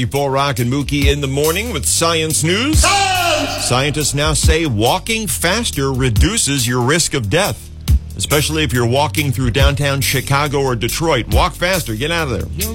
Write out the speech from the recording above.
Bull Rock and Mookie in the morning with Science News. Scientists now say walking faster reduces your risk of death, especially if you're walking through downtown Chicago or Detroit. Walk faster. Get out of there.